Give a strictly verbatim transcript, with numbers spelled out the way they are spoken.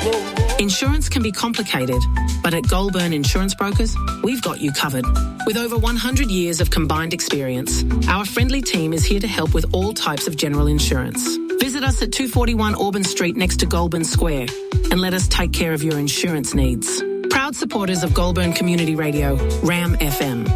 Insurance can be complicated, but at Goulburn Insurance Brokers, we've got you covered. With over one hundred years of combined experience, our friendly team is here to help with all types of general insurance. Visit us at two forty-one Auburn Street next to Goulburn Square and let us take care of your insurance needs. Proud supporters of Goulburn Community Radio, RAM F M.